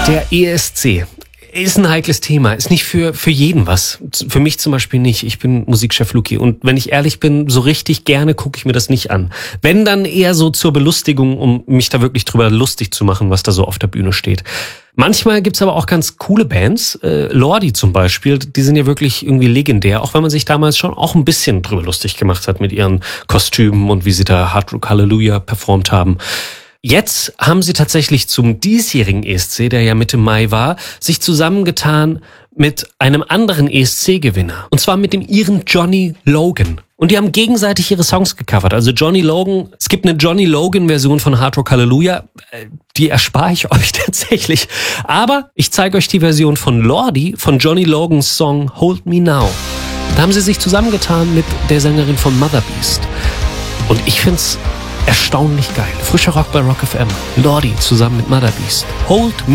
Der ESC ist ein heikles Thema, ist nicht für jeden was. Für mich zum Beispiel nicht. Ich bin Musikchef Luki und wenn ich ehrlich bin, so richtig gerne gucke ich mir das nicht an. Wenn, dann eher so zur Belustigung, um mich da wirklich drüber lustig zu machen, was da so auf der Bühne steht. Manchmal gibt's aber auch ganz coole Bands. Lordi zum Beispiel, die sind ja wirklich irgendwie legendär, auch wenn man sich damals schon auch ein bisschen drüber lustig gemacht hat mit ihren Kostümen und wie sie da Hard Rock Hallelujah performt haben. Jetzt haben sie tatsächlich zum diesjährigen ESC, der ja Mitte Mai war, sich zusammengetan mit einem anderen ESC-Gewinner. Und zwar mit dem Iren Johnny Logan. Und die haben gegenseitig ihre Songs gecovert. Also Johnny Logan, es gibt eine Johnny Logan-Version von Hard Rock Hallelujah. Die erspare ich euch tatsächlich. Aber ich zeige euch die Version von Lordi, von Johnny Logans Song Hold Me Now. Da haben sie sich zusammengetan mit der Sängerin von Mother Beast. Und ich find's erstaunlich geil. Frischer Rock bei Rock FM. Lordi zusammen mit Mother Beast. Hold Me